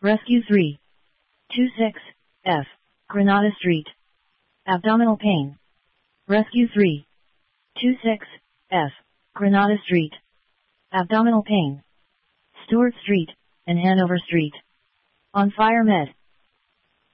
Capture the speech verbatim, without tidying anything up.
Rescue three two six F, Granada Street. Abdominal pain. Rescue three two six F, Granada Street. Abdominal pain. Stewart Street and Hanover Street. On Fire Med.